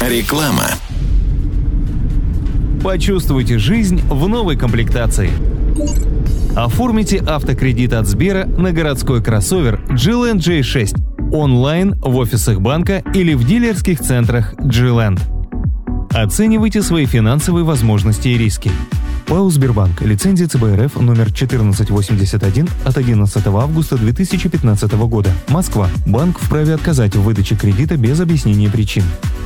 Реклама. Почувствуйте жизнь в новой комплектации. Оформите автокредит от Сбера на городской кроссовер G-Land J6 онлайн в офисах банка или в дилерских центрах G-Land. Оценивайте свои финансовые возможности и риски. ПАО «Сбербанк». Лицензия ЦБ РФ номер 1481 от 11 августа 2015 года. Москва. Банк вправе отказать в выдаче кредита без объяснения причин.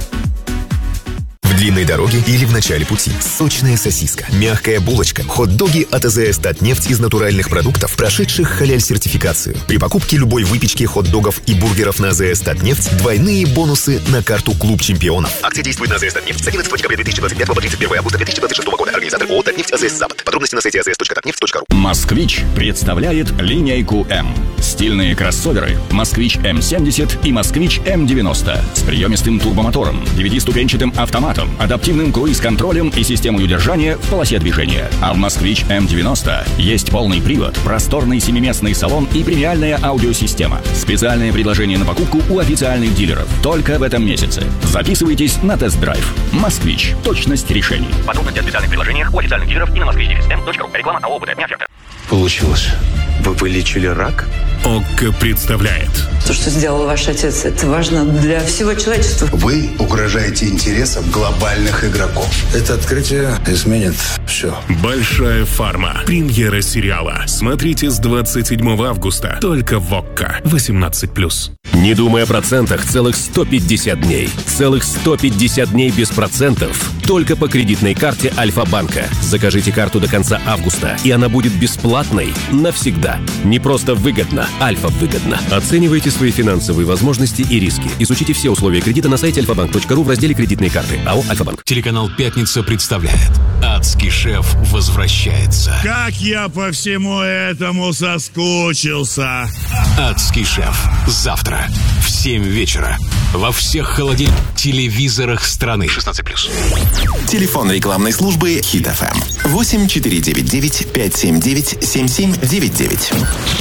В длинной дороге или в начале пути. Сочная сосиска, мягкая булочка, хот-доги от АЗС «Татнефть» из натуральных продуктов, прошедших халяль-сертификацию. При покупке любой выпечки, хот-догов и бургеров на АЗС «Татнефть» двойные бонусы на карту «Клуб чемпионов». Акция действует на АЗС «Татнефть» с 11 декабря 2025 по 31 августа 2026 года. Организатор ООО «Татнефть» АЗС «Запад». Подробности на сайте azs.tatneft.ru. «Москвич» представляет линейку М. Стильные кроссоверы «Москвич М70» и «Москвич М90» с приемистым турбомотором, 9-ступенчатым автоматом, адаптивным круиз-контролем и системой удержания в полосе движения. А в «Москвич М90» есть полный привод, просторный семиместный салон и премиальная аудиосистема. Специальное предложение на покупку у официальных дилеров только в этом месяце. Записывайтесь на тест-драйв. «Москвич». Точность решений. Подробности о специальных предложениях у официальных дилеров и на moskvich.m.ru. Реклама АО «БТ». Не оферта. Получилось. Вы вылечили рак? ОККО представляет. То, что сделал ваш отец, это важно для всего человечества. Вы угрожаете интересам глобальных игроков. Это открытие изменит все. Большая фарма. Премьера сериала. Смотрите с 27 августа. Только в ОККО. 18+. Не думай о процентах целых 150 дней. Целых 150 дней без процентов. Только по кредитной карте Альфа-банка. Закажите карту до конца августа, и она будет бесплатной навсегда. Не просто выгодно, Альфа-выгодно. Оценивайте свои финансовые возможности и риски. Изучите все условия кредита на сайте alfabank.ru в разделе «Кредитные карты». АО «Альфа-банк». Телеканал «Пятница» представляет «Адский шеф» возвращается. Как я по всему этому соскучился. «Адский шеф» завтра в 7 вечера во всех холодильных телевизорах страны. 16+. Телефон рекламной службы Хит ФМ 8499 579 7799.